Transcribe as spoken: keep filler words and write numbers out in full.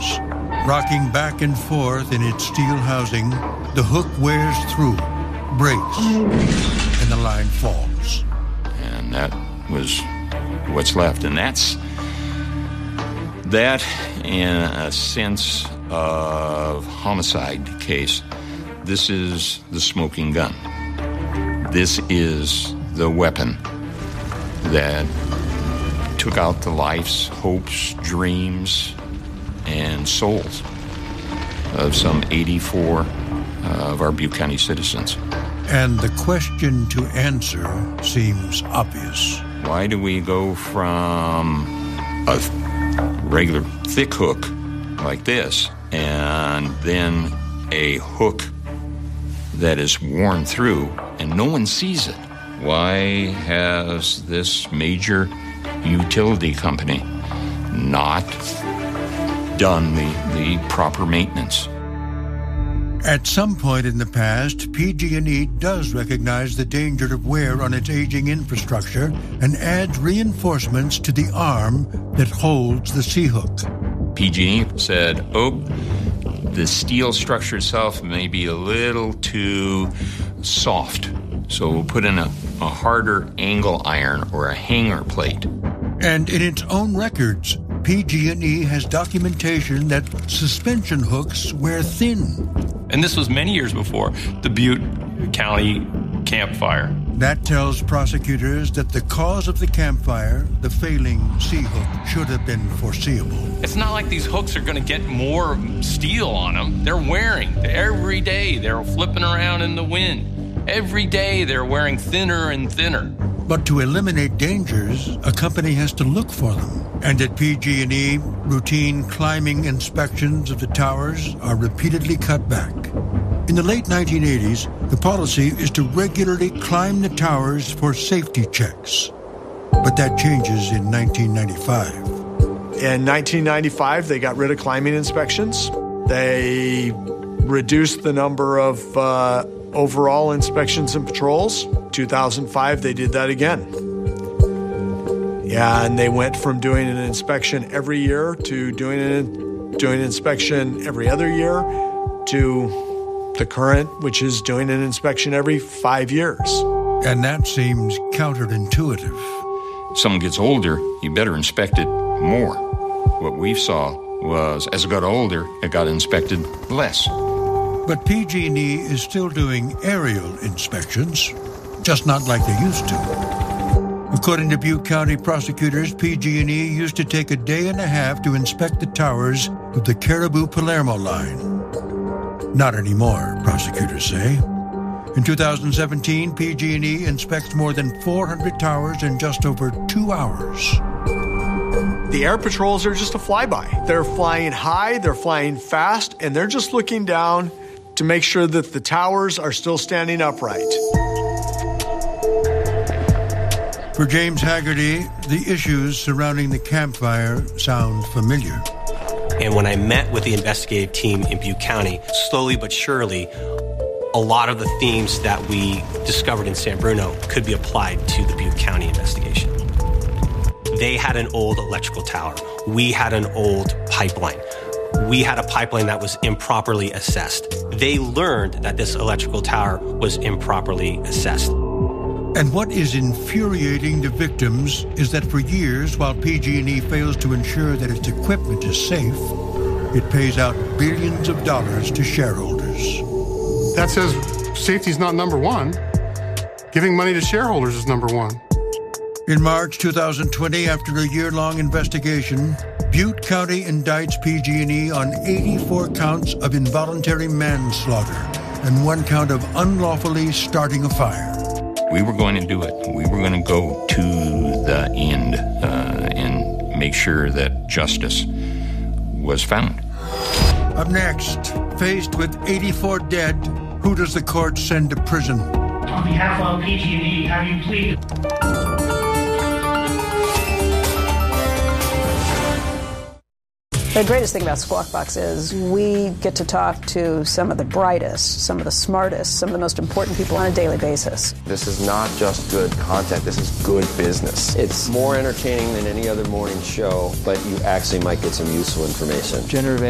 falls. Rocking back and forth in its steel housing, the hook wears through, breaks, and the line falls. And that was what's left. And that's that in a sense of homicide case. This is the smoking gun. This is the weapon that took out the lives, hopes, dreams, and souls of some eighty-four uh, of our Butte County citizens. And the question to answer seems obvious. Why do we go from a regular thick hook like this and then a hook that is worn through and no one sees it? Why has this major utility company not done the, the proper maintenance? At some point in the past, P G and E does recognize the danger of wear on its aging infrastructure and adds reinforcements to the arm that holds the C-hook. P G and E said, oh, the steel structure itself may be a little too soft, so we'll put in a, a harder angle iron or a hanger plate. And in its own records, P G and E has documentation that suspension hooks wear thin. And this was many years before the Butte County Camp Fire. That tells prosecutors that the cause of the campfire, the failing C-hook, should have been foreseeable. It's not like these hooks are going to get more steel on them. They're wearing. Every day they're flipping around in the wind. Every day they're wearing thinner and thinner. But to eliminate dangers, a company has to look for them. And at P G and E, routine climbing inspections of the towers are repeatedly cut back. In the late nineteen eighties, the policy is to regularly climb the towers for safety checks. But that changes in nineteen ninety-five. In nineteen ninety-five, they got rid of climbing inspections. They reduced the number of uh, overall inspections and patrols. two thousand five, they did that again. Yeah, and they went from doing an inspection every year to doing an, doing an inspection every other year to the current, which is doing an inspection every five years. And that seems counterintuitive. Someone gets older, you better inspect it more. What we saw was, as it got older, it got inspected less. But P G and E is still doing aerial inspections, just not like they used to. According to Butte County prosecutors, P G and E used to take a day and a half to inspect the towers of the Caribou-Palermo line. Not anymore, prosecutors say. In two thousand seventeen, P G and E inspects more than four hundred towers in just over two hours. The air patrols are just a flyby. They're flying high, they're flying fast, and they're just looking down to make sure that the towers are still standing upright. For James Haggerty, the issues surrounding the campfire sound familiar. And when I met with the investigative team in Butte County, slowly but surely, a lot of the themes that we discovered in San Bruno could be applied to the Butte County investigation. They had an old electrical tower. We had an old pipeline. We had a pipeline that was improperly assessed. They learned that this electrical tower was improperly assessed. And what is infuriating to victims is that for years, while P G and E fails to ensure that its equipment is safe, it pays out billions of dollars to shareholders. That says safety's not number one. Giving money to shareholders is number one. In March two thousand twenty, after a year-long investigation, Butte County indicts P G and E on eighty-four counts of involuntary manslaughter and one count of unlawfully starting a fire. We were going to do it. We were going to go to the end uh, and make sure that justice was found. Up next, faced with eighty-four dead, who does the court send to prison? On behalf of P G and E, have you pleaded? The greatest thing about Squawk Box is we get to talk to some of the brightest, some of the smartest, some of the most important people on a daily basis. This is not just good content, this is good business. It's more entertaining than any other morning show, but you actually might get some useful information. Generative